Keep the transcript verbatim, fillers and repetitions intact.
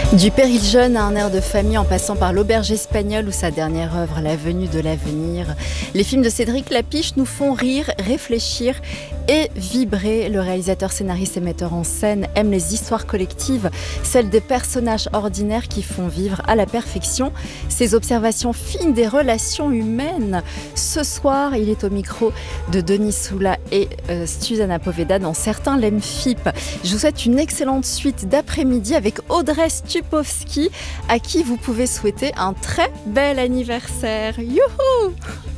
Du Péril jeune à un air de famille en passant par l'auberge espagnole ou sa dernière œuvre, La venue de l'avenir, les films de Cédric Lapiche nous font rire, réfléchir et vibrer. Le réalisateur, scénariste et metteur en scène aime les histoires collectives, celles des personnages ordinaires qui font vivre à la perfection ses observations fines des relations humaines. Ce soir, il est au micro de Denis Soula et euh, Susanna Poveda dans Certains l'aiment F I P. Je vous souhaite une excellente suite d'après-midi avec Audrey Stupowski, à qui vous pouvez souhaiter un très bel anniversaire. Youhou!